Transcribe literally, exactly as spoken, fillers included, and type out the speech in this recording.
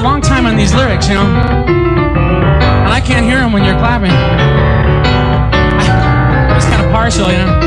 long time on these lyrics, you know. And I can't hear them when you're clapping. I, it's kind of partial, you know.